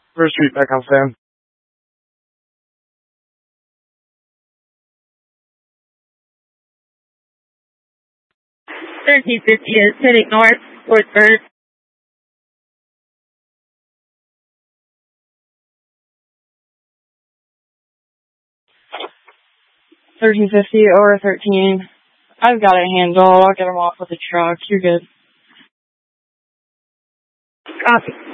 First Street, Petco Sam. 1350 is heading north towards Bird. 1350 or 13. I've got a handle. I'll get them off with the truck. You're good. Copy.